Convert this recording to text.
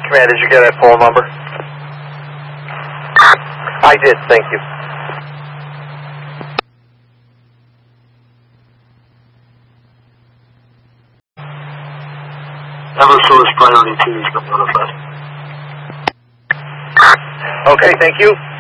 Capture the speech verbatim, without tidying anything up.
Command, did you get that phone number? I did, thank you. Eversource priority two is not notified. Okay, thank you.